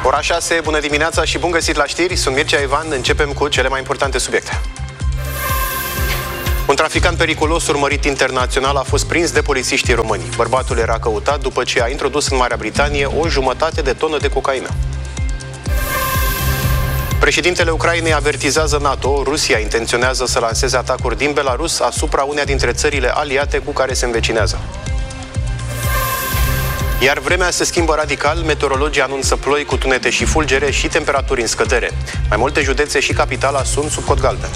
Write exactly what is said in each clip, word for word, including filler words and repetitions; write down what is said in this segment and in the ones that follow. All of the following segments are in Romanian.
Ora șase, bună dimineața și bun găsit la știri, sunt Mircea Ivan, începem cu cele mai importante subiecte. Un traficant periculos urmărit internațional a fost prins de polițiștii români. Bărbatul era căutat după ce a introdus în Marea Britanie o jumătate de tonă de cocaină. Președintele Ucrainei avertizează NATO, Rusia intenționează să lanseze atacuri din Belarus asupra uneia dintre țările aliate cu care se învecinează. Iar vremea se schimbă radical, meteorologii anunță ploi cu tunete și fulgere și temperaturi în scădere. Mai multe județe și capitala sunt sub cod galben.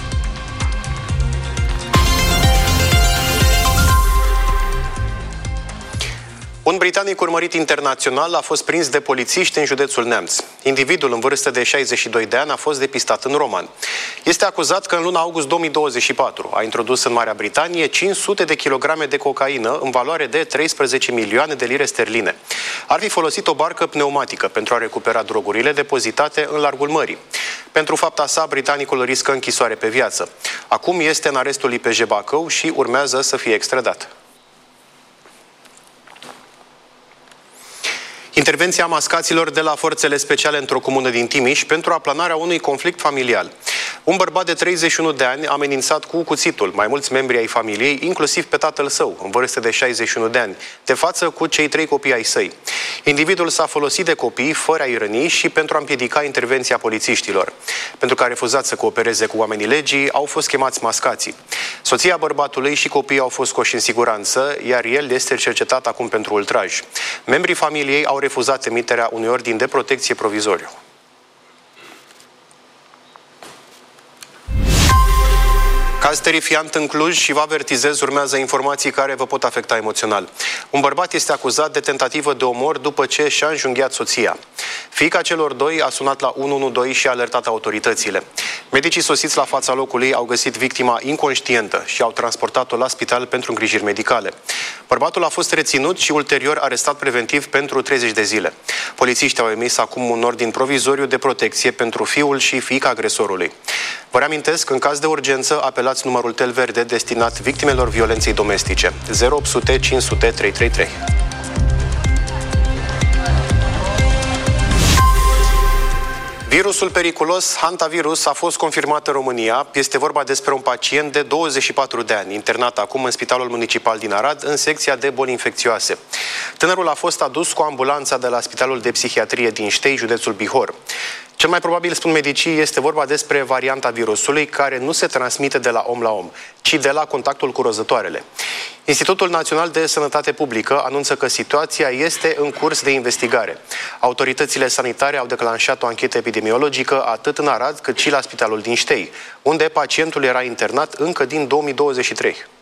Un britanic urmărit internațional a fost prins de polițiști în județul Neamț. Individul în vârstă de șaizeci și doi de ani a fost depistat în Roman. Este acuzat că în luna august două mii douăzeci și patru a introdus în Marea Britanie cinci sute de kilograme de cocaină în valoare de treisprezece milioane de lire sterline. Ar fi folosit o barcă pneumatică pentru a recupera drogurile depozitate în largul mării. Pentru fapta sa, britanicul riscă închisoare pe viață. Acum este în arestul I P J Bacău și urmează să fie extradat. Intervenția mascaților de la forțele speciale într-o comună din Timiș pentru aplanarea unui conflict familial. Un bărbat de treizeci și unu de ani a amenințat cu cuțitul mai mulți membri ai familiei, inclusiv pe tatăl său, în vârstă de șaizeci și unu de ani, de față cu cei trei copii ai săi. Individul s-a folosit de copii fără a-i răni și pentru a împiedica intervenția polițiștilor. Pentru că a refuzat să coopereze cu oamenii legii, au fost chemați mascații. Soția bărbatului și copiii au fost scoși în siguranță, iar el este cercetat acum pentru ultraj. Membrii familiei au refuzat emiterea unui ordin de protecție provizoriu. Caz terifiant în Cluj și vă avertizez, urmează informații care vă pot afecta emoțional. Un bărbat este acuzat de tentativă de omor după ce și-a înjunghiat soția. Fiica celor doi a sunat la unu unu doi și a alertat autoritățile. Medicii sosiți la fața locului au găsit victima inconștientă și au transportat-o la spital pentru îngrijiri medicale. Bărbatul a fost reținut și ulterior arestat preventiv pentru treizeci de zile. Polițiștii au emis acum un ordin provizoriu de protecție pentru fiul și fiica agresorului. Vă reamintesc, în caz de urgență, apelați numărul tel verde destinat victimelor violenței domestice zero opt sute cinci sute trei trei trei. Virusul periculos hantavirus a fost confirmat în România. Este vorba despre un pacient de douăzeci și patru de ani, internat acum în Spitalul Municipal din Arad, în secția de boli infecțioase. Tânărul a fost adus cu ambulanța de la Spitalul de Psihiatrie din Ștei, județul Bihor. Cel mai probabil, spun medicii, este vorba despre varianta virusului care nu se transmite de la om la om, ci de la contactul cu rozătoarele. Institutul Național de Sănătate Publică anunță că situația este în curs de investigare. Autoritățile sanitare au declanșat o anchetă epidemiologică atât în Arad cât și la Spitalul din Ștei, unde pacientul era internat încă din două mii douăzeci și trei.